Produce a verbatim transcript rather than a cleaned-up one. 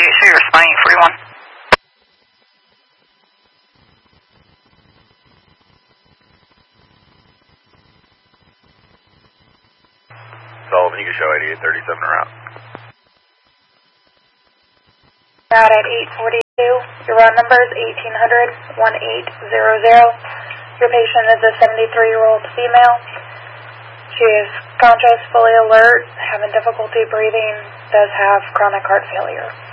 eight three, responding three one. Sullivan, you can show eighty-eight thirty-seven route. Route at eight forty-two. Your route number is eighteen hundred, eighteen hundred. Your patient is a seventy-three-year-old female. She is conscious, fully alert, having difficulty breathing, does have chronic heart failure.